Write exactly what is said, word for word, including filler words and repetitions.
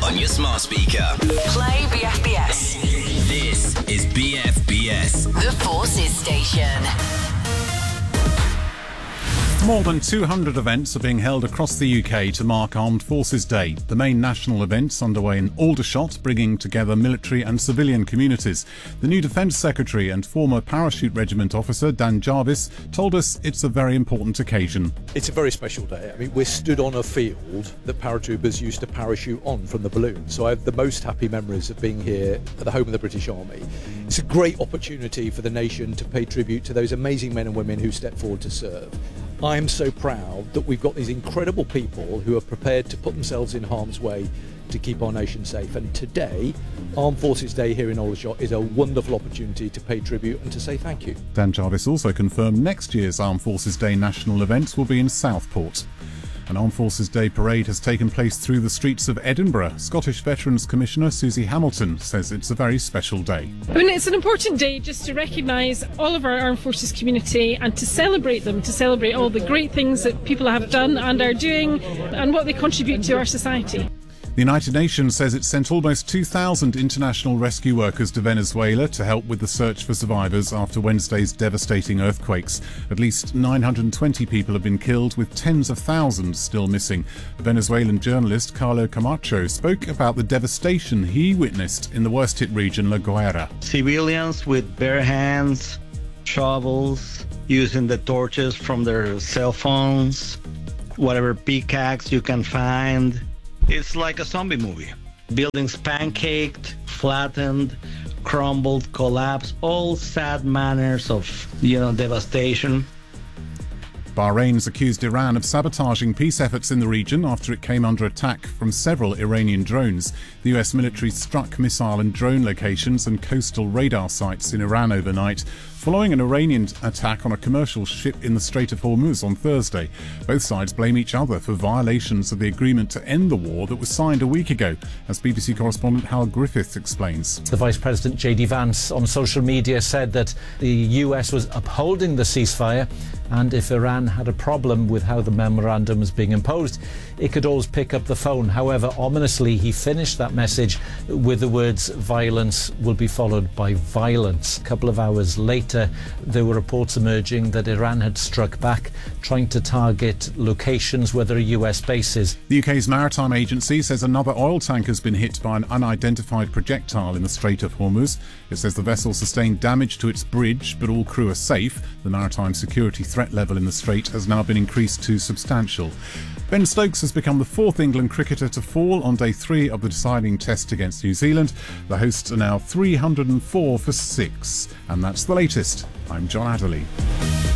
on your smart speaker. Play B F B S. This is B F B S, The Forces Station. More than two hundred events are being held across the U K to mark Armed Forces Day. The main national events underway in Aldershot, bringing together military and civilian communities. The new Defence Secretary and former Parachute Regiment officer Dan Jarvis told us it's a very important occasion. It's a very special day. I mean, we're stood on a field that paratroopers used to parachute on from the balloon. So I have the most happy memories of being here at the home of the British Army. It's a great opportunity for the nation to pay tribute to those amazing men and women who stepped forward to serve. I'm so proud that we've got these incredible people who are prepared to put themselves in harm's way to keep our nation safe. And today, Armed Forces Day here in Aldershot is a wonderful opportunity to pay tribute and to say thank you. Dan Jarvis also confirmed next year's Armed Forces Day national events will be in Southport. An Armed Forces Day parade has taken place through the streets of Edinburgh. Scottish Veterans Commissioner Susie Hamilton says it's a very special day. I mean, it's an important day just to recognise all of our armed forces community and to celebrate them, to celebrate all the great things that people have done and are doing and what they contribute to our society. The United Nations says it sent almost two thousand international rescue workers to Venezuela to help with the search for survivors after Wednesday's devastating earthquakes. At least nine hundred twenty people have been killed, with tens of thousands still missing. Venezuelan journalist Carlo Camacho spoke about the devastation he witnessed in the worst-hit region, La Guaira. Civilians with bare hands, shovels, using the torches from their cell phones, whatever pickaxe you can find. It's like a zombie movie. Buildings pancaked, flattened, crumbled, collapsed, all sad manners of, you know, devastation. Bahrain's accused Iran of sabotaging peace efforts in the region after it came under attack from several Iranian drones. The U S military struck missile and drone locations and coastal radar sites in Iran overnight, following an Iranian attack on a commercial ship in the Strait of Hormuz on Thursday. Both sides blame each other for violations of the agreement to end the war that was signed a week ago, as B B C correspondent Hal Griffiths explains. The Vice President J D Vance on social media said that the U S was upholding the ceasefire, and if Iran had a problem with how the memorandum was being imposed, it could always pick up the phone. However, ominously, he finished that message with the words, "Violence will be followed by violence." A couple of hours later, there were reports emerging that Iran had struck back, trying to target locations where there are U S bases. The U K's Maritime Agency says another oil tanker has been hit by an unidentified projectile in the Strait of Hormuz. It says the vessel sustained damage to its bridge, but all crew are safe. The maritime security threat level in the Strait has now been increased to substantial. Ben Stokes has become the fourth England cricketer to fall on day three of the deciding test against New Zealand. The hosts are now three hundred and four for six. And that's the latest. I'm John Adderley.